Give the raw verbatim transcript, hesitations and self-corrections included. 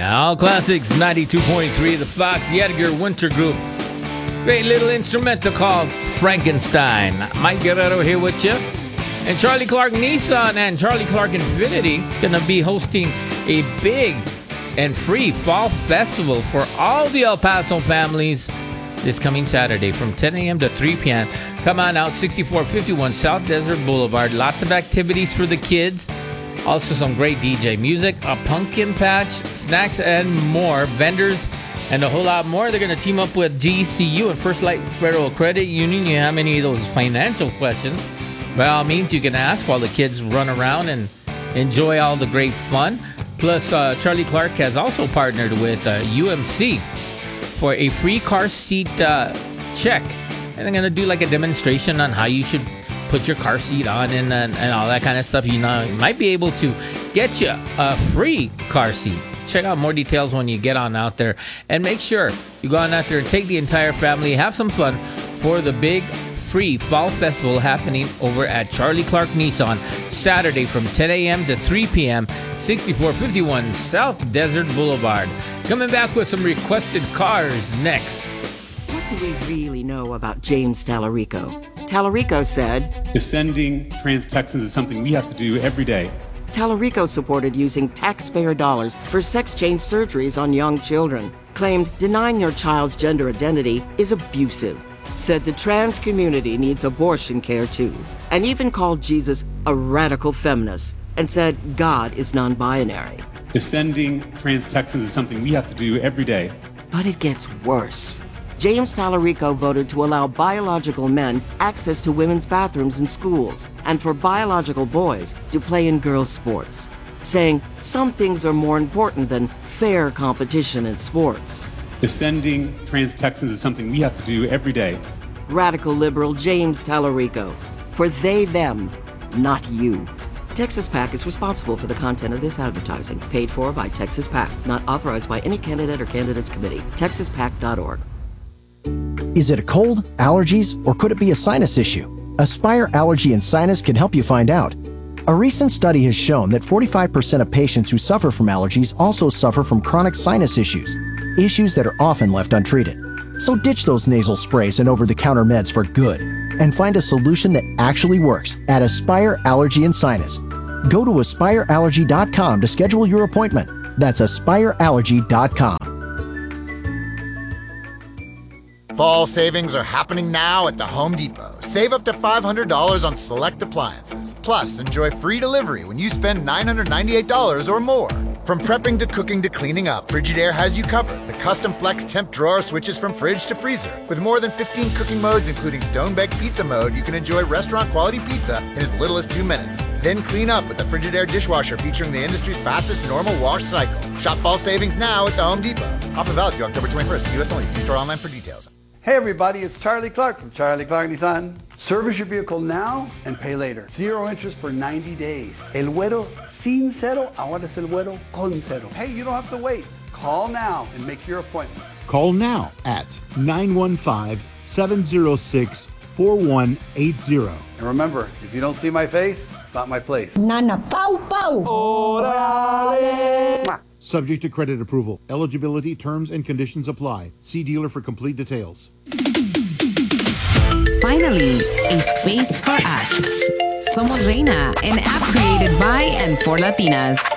All Classics ninety-two point three, the Fox Yettiger Winter Group. Great little instrumental called Frankenstein. Mike Guerrero here with you. And Charlie Clark Nissan and Charlie Clark Infiniti going to be hosting a big and free fall festival for all the El Paso families this coming Saturday from ten a.m. to three p.m. Come on out, sixty-four fifty-one South Desert Boulevard. Lots of activities for the kids. Also some great D J music, a pumpkin patch, snacks, and more. Vendors and a whole lot more. They're going to team up with G C U and First Light Federal Credit Union. You have any of those financial questions, by all means, you can ask while the kids run around and enjoy all the great fun. Plus, uh, Charlie Clark has also partnered with uh, U M C for a free car seat uh, check. And they're going to do like a demonstration on how you should put your car seat on and, and, and all that kind of stuff. You know, you might be able to get you a free car seat. Check out more details when you get on out there. And make sure you go on out there and take the entire family, have some fun for the big free fall festival happening over at Charlie Clark Nissan Saturday from ten a.m. to three p.m. sixty-four fifty-one South Desert Boulevard. Coming back with some requested cars next. What do we really know about James Tallarico? Tallarico said, defending trans Texans is something we have to do every day. Tallarico supported using taxpayer dollars for sex change surgeries on young children. Claimed denying your child's gender identity is abusive. Said the trans community needs abortion care too. And even called Jesus a radical feminist. And said God is non-binary. Defending trans Texans is something we have to do every day. But it gets worse. James Tallarico voted to allow biological men access to women's bathrooms in schools and for biological boys to play in girls' sports, saying some things are more important than fair competition in sports. Defending trans Texans is something we have to do every day. Radical liberal James Tallarico. For they, them, not you. Texas PAC is responsible for the content of this advertising, paid for by Texas PAC, not authorized by any candidate or candidates committee. texas pac dot org. Is it a cold, allergies, or could it be a sinus issue? Aspire Allergy and Sinus can help you find out. A recent study has shown that forty-five percent of patients who suffer from allergies also suffer from chronic sinus issues, issues that are often left untreated. So ditch those nasal sprays and over-the-counter meds for good, and find a solution that actually works at Aspire Allergy and Sinus. Go to aspire allergy dot com to schedule your appointment. That's aspire allergy dot com. Fall savings are happening now at the Home Depot. Save up to five hundred dollars on select appliances. Plus, enjoy free delivery when you spend nine hundred ninety-eight dollars or more. From prepping to cooking to cleaning up, Frigidaire has you covered. The custom flex temp drawer switches from fridge to freezer. With more than fifteen cooking modes, including stone-baked pizza mode, you can enjoy restaurant-quality pizza in as little as two minutes. Then clean up with the Frigidaire dishwasher featuring the industry's fastest normal wash cycle. Shop fall savings now at the Home Depot. Offer valid through October twenty-first. U S only. See store online for details. Hey everybody, it's Charlie Clark from Charlie Clark Nissan. Service your vehicle now and pay later. Zero interest for ninety days. El Güero sin cero, ahora es el Güero con cero. Hey, you don't have to wait. Call now and make your appointment. Call now at nine one five, seven zero six, four one eight zero. And remember, if you don't see my face, it's not my place. Nana Pau Pau. Orale. Subject to credit approval. Eligibility, terms, and conditions apply. See dealer for complete details. Finally, a space for us. Somos Reina, an app created by and for Latinas.